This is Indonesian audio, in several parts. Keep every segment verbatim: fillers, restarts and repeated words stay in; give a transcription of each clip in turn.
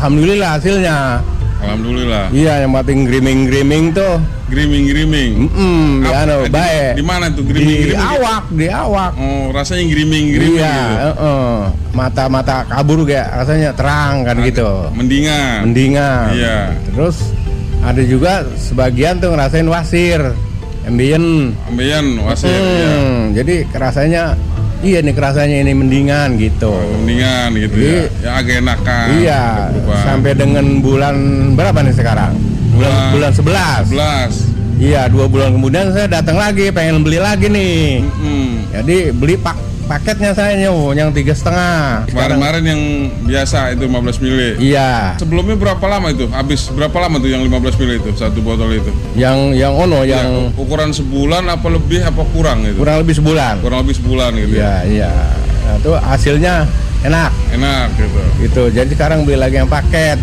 alhamdulillah hasilnya. Alhamdulillah. Iya, yang penting griming-griming tuh. Griming-griming. Mm, ya anu, baik. Di mana tuh Di griming-griming? awak, di awak. Oh, rasanya griming-griming Iya, gitu. uh-uh. Mata-mata kabur kayak rasanya terang kan Ada, gitu. Mendingan. Mendingan. Iya. Terus ada juga sebagian tuh ngerasain wasir, ambien. Ambeien wasir Hmm, ya. Jadi kerasanya iya nih kerasanya ini mendingan gitu. Oh, mendingan gitu Jadi, ya. Ya agak enakan. Iya, agak berubah. sampai dengan bulan berapa nih sekarang? Bulan Bulan- bulan sebelas. sebelas. Iya, dua bulan kemudian saya datang lagi pengen beli lagi nih. Mm-mm. Jadi beli pak paketnya saya nyow, yang tiga setengah. Kemarin-kemarin yang biasa itu lima belas mili. Iya, Sebelumnya berapa lama itu? Habis berapa lama tuh yang lima belas mili itu satu botol itu? yang yang ono Ya, yang ukuran sebulan apa lebih apa kurang itu? kurang lebih sebulan. Kurang lebih sebulan gitu. ya. Iya, iya. Nah, itu hasilnya enak Enak gitu. gitu. Jadi sekarang beli lagi yang paket.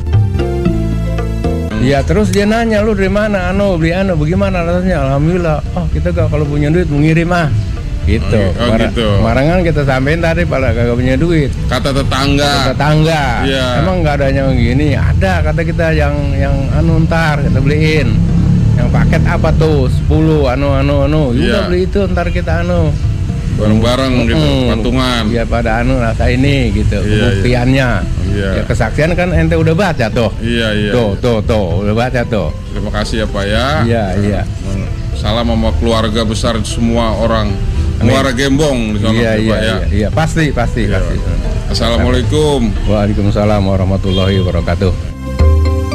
Iya, terus dia nanya, lu dari mana? Anu, beli anu, bagaimana rasanya? Alhamdulillah. Oh, kita gak kalau punya duit mengirim ah. Gitu. Oh, oh, Kemar- gitu. Kemarin kan kita sampein tadi pada kagak punya duit. Kata tetangga. Tetangga. Iya. Emang nggak ada yang gini? Ada kata kita yang yang anu ntar kita beliin. Yang paket apa tuh? sepuluh anu anu anu. Iya. Udah beli itu ntar kita anu. Bareng-bareng gitu, Mm. patungan. Iya pada anu rasa ini gitu. Iya, Pembuktiannya. Iya. Ya, kesaksian kan ente udah baca tuh. Iya, iya. Tuh, tuh, tuh, udah baca tuh. Terima kasih ya Pak ya. Iya, iya. Salam sama keluarga besar semua orang. Amin. Muara Gembong di sana Iya, Pak iya, ya. iya, iya, pasti, pasti, Iya. pasti. Assalamualaikum. Waalaikumsalam warahmatullahi wabarakatuh.